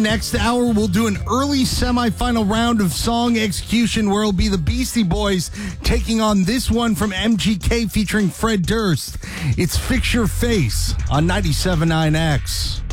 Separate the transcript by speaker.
Speaker 1: Next hour, we'll do an early semifinal round of song execution where it'll be the Beastie Boys taking on this one from MGK featuring Fred Durst. It's Fix Your Face on 97.9 X.